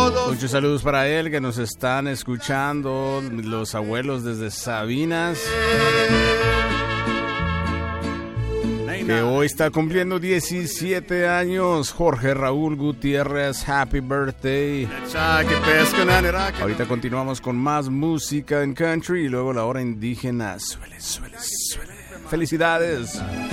Muchos saludos para él que nos están escuchando, los abuelos desde Sabinas, que hoy está cumpliendo 17 años. Jorge Raúl Gutiérrez, happy birthday. Ahorita continuamos con más música en country y luego la hora indígena. Suele. Felicidades.